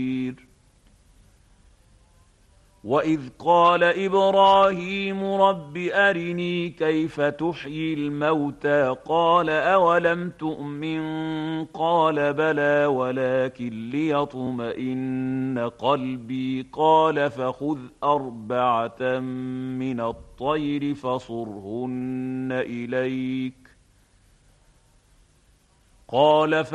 وإذ قال إبراهيم رب أرني كيف تحيي الموتى قال أولم تؤمن قال بلى ولكن ليطمئن قلبي قال فخذ أربعة من الطير فصرهن إليك قال